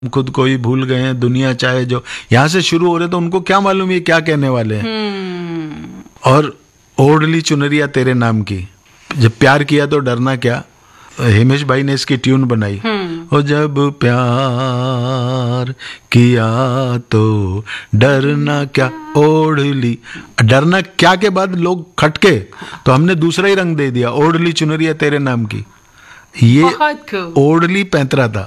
खुद को ही भूल गए हैं, दुनिया चाहे जो, यहाँ से शुरू हो रहे तो उनको क्या मालूम ये क्या कहने वाले हैं। और ओढ़ली चुनरिया तेरे नाम की, जब प्यार किया तो डरना क्या, हिमेश भाई ने इसकी ट्यून बनाई। और जब प्यार किया तो डरना क्या, ओढ़ली, डरना क्या के बाद लोग खटके तो हमने दूसरा ही रंग दे दिया, ओढ़ली चुनरिया तेरे नाम की। ये ओढ़ली पैंतरा था।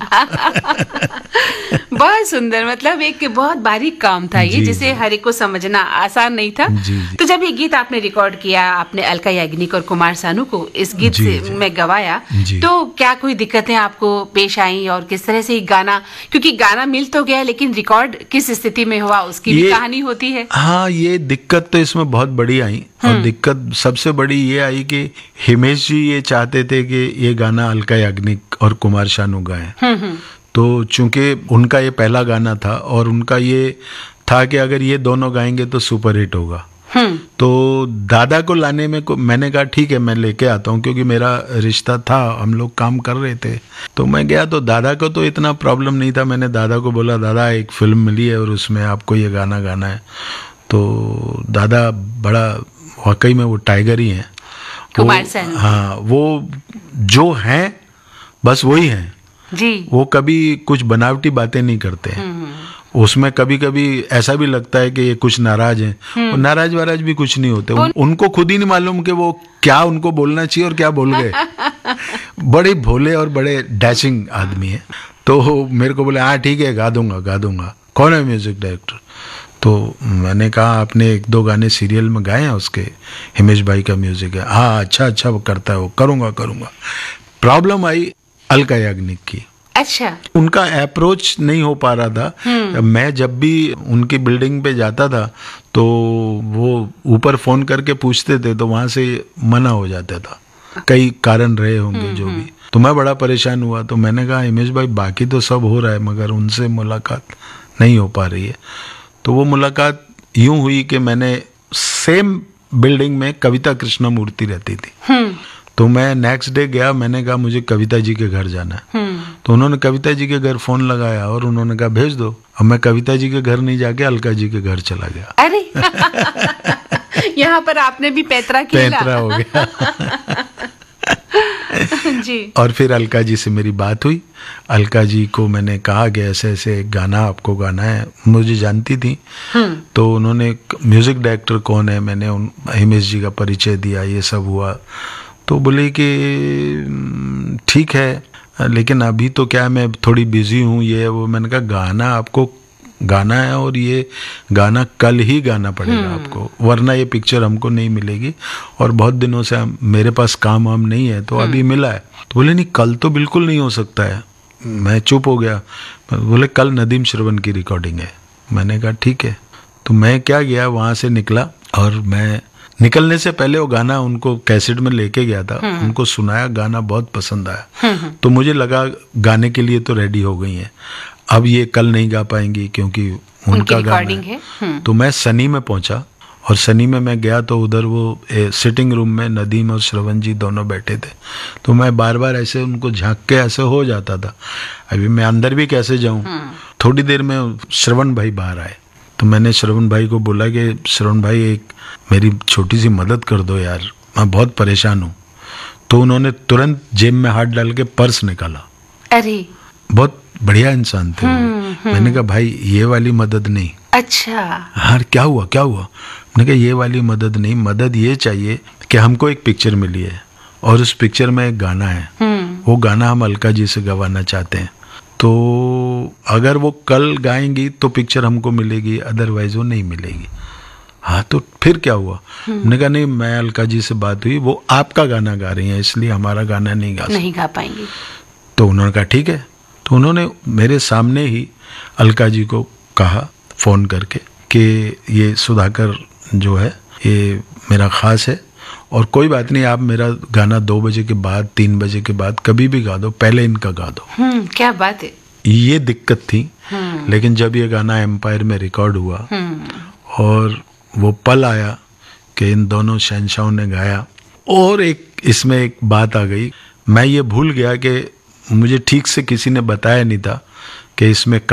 बहुत सुंदर, मतलब एक बहुत बारीक काम था ये, जिसे हर एक को समझना आसान नहीं था। तो जब ये गीत आपने रिकॉर्ड किया, आपने अलका याग्निक और कुमार सानू को इस गीत में गवाया, तो क्या कोई दिक्कतें आपको पेश आई और किस तरह से गाना, क्योंकि गाना मिल तो गया लेकिन रिकॉर्ड किस स्थिति में हुआ उसकी भी कहानी होती है। हाँ, ये दिक्कत तो इसमें बहुत बड़ी आई, और दिक्कत सबसे बड़ी ये आई कि हिमेश जी ये चाहते थे कि ये गाना अलका याग्निक और कुमार शानू गाएं। तो चूंकि उनका ये पहला गाना था और उनका ये था कि अगर ये दोनों गाएंगे तो सुपर हिट होगा। तो दादा को लाने में मैंने कहा ठीक है मैं लेके आता हूँ, क्योंकि मेरा रिश्ता था, हम लोग काम कर रहे थे। तो मैं गया तो दादा को तो इतना प्रॉब्लम नहीं था। मैंने दादा को बोला, दादा एक फिल्म मिली है और उसमें आपको ये गाना गाना है। तो दादा बड़ा, वाकई में वो टाइगर ही हैं, कुमार सानू। हाँ, वो जो हैं बस वही हैं जी। वो कभी कुछ बनावटी बातें नहीं करते हैं। उसमें कभी कभी ऐसा भी लगता है कि ये कुछ नाराज हैं, और नाराज वाराज भी कुछ नहीं होते। उनको खुद ही नहीं मालूम कि वो क्या उनको बोलना चाहिए और क्या बोल गए। बड़े भोले और बड़े डैशिंग आदमी है। तो मेरे को बोले हाँ ठीक है गा दूंगा। कौन है म्यूजिक डायरेक्टर? तो मैंने कहा आपने एक दो गाने सीरियल में गाए हैं उसके, हिमेश भाई का म्यूजिक है। हाँ अच्छा वो करता है, वो करूंगा। प्रॉब्लम आई अलका याग्निक की। अच्छा, उनका अप्रोच नहीं हो पा रहा था। मैं जब भी उनकी बिल्डिंग पे जाता था तो वो ऊपर फोन करके पूछते थे, तो वहां से मना हो जाता था, कई कारण रहे होंगे जो भी। तो मैं बड़ा परेशान हुआ। तो मैंने कहा हिमेश भाई बाकी तो सब हो रहा है मगर उनसे मुलाकात नहीं हो पा रही है। तो वो मुलाकात यूं हुई कि मैंने सेम बिल्डिंग में कविता कृष्णमूर्ति रहती थी। तो मैं नेक्स्ट डे गया, मैंने कहा मुझे कविता जी के घर जाना है। तो उन्होंने कविता जी के घर फोन लगाया और उन्होंने कहा भेज दो। अब मैं कविता जी के घर नहीं जाके अलका जी के घर चला गया। अरे यहाँ पर आपने भी पैतरा हो गया। जी। और फिर अलका जी से मेरी बात हुई। अलका जी को मैंने कहा कि ऐसे ऐसे गाना आपको गाना है, मुझे जानती थी। तो उन्होंने म्यूजिक डायरेक्टर कौन है, मैंने हिमेश जी का परिचय दिया, ये सब हुआ। तो बोले कि ठीक है लेकिन अभी तो क्या मैं थोड़ी बिजी हूँ, ये वो। मैंने कहा गाना आपको गाना है और ये गाना कल ही गाना पड़ेगा आपको, वरना ये पिक्चर हमको नहीं मिलेगी और बहुत दिनों से मेरे पास काम वाम नहीं है, तो अभी मिला है। तो बोले नहीं कल तो बिल्कुल नहीं हो सकता है। मैं चुप हो गया। बोले कल नदीम श्रवण की रिकॉर्डिंग है। मैंने कहा ठीक है। तो मैं क्या गया, वहां से निकला और मैं निकलने से पहले वो गाना उनको कैसेट में लेके गया था, उनको सुनाया, गाना बहुत पसंद आया। तो मुझे लगा गाने के लिए तो रेडी हो गई हैं, अब ये कल नहीं गा पाएंगी क्योंकि उनका गाना है। तो मैं सनी में पहुंचा और सनी में मैं गया तो उधर वो सिटिंग रूम में नदीम और श्रवण जी दोनों बैठे थे। तो मैं बार बार ऐसे उनको झांक के ऐसे हो जाता था, अभी मैं अंदर भी कैसे जाऊं। थोड़ी देर में श्रवण भाई बाहर आए। तो मैंने श्रवण भाई को बोला कि श्रवण भाई एक मेरी छोटी सी मदद कर दो यार, मैं बहुत परेशान हूँ। तो उन्होंने तुरंत जेब में हाथ डाल के पर्स निकाला। अरे बहुत बढ़िया इंसान थे। मैंने कहा भाई ये वाली मदद नहीं। अच्छा। हाँ क्या हुआ? मैंने कहा ये वाली मदद नहीं, मदद ये चाहिए कि हमको एक पिक्चर मिली है और उस पिक्चर में एक गाना है, वो गाना हम अलका जी से गवाना चाहते हैं। तो अगर वो कल गाएंगी तो पिक्चर हमको मिलेगी, अदरवाइज वो नहीं मिलेगी। हाँ तो फिर क्या हुआ? मैंने कहा नहीं, मैं अलका जी से बात हुई, वो आपका गाना गा रही हैं इसलिए हमारा गाना नहीं गा पाएंगी। तो उन्होंने कहा ठीक है। तो उन्होंने मेरे सामने ही अलका जी को कहा फोन करके कि ये सुधाकर जो है ये मेरा खास है और कोई बात नहीं, आप मेरा गाना 2 बजे के बाद 3 बजे के बाद कभी भी गा दो, पहले इनका गा दो। क्या बात है। ये दिक्कत थी। लेकिन जब ये गाना एम्पायर में रिकॉर्ड हुआ और वो पल आया कि इन दोनों शहंशाहों ने गाया, और इसमें एक बात आ गई, मैं ये भूल गया कि मुझे ठीक से किसी ने बताया नहीं था कि इसमें